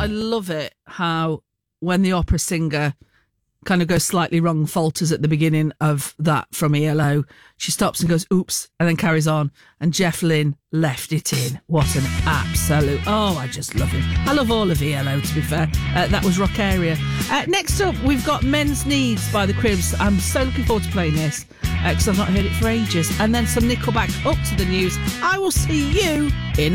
I love it how when the opera singer kind of goes slightly wrong, falters at the beginning of that from ELO, she stops and goes, oops, and then carries on. And Jeff Lynne left it in. What an absolute... Oh, I just love him. I love all of ELO, to be fair. That was Rockaria. Next up, we've got Men's Needs by the Cribs. I'm so looking forward to playing this because I've not heard it for ages. And then some Nickelback up to the news. I will see you in